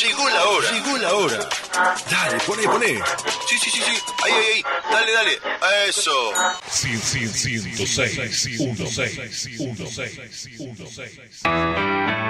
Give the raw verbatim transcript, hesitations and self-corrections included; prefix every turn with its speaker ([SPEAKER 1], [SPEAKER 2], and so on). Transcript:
[SPEAKER 1] Llegó la hora.
[SPEAKER 2] Llegó la hora. Dale, poné, poné.
[SPEAKER 1] Sí, sí, sí, sí. Ahí, ahí, ahí. Dale, dale. Eso.
[SPEAKER 3] ciento seis, ciento seis, ciento seis, ciento seis.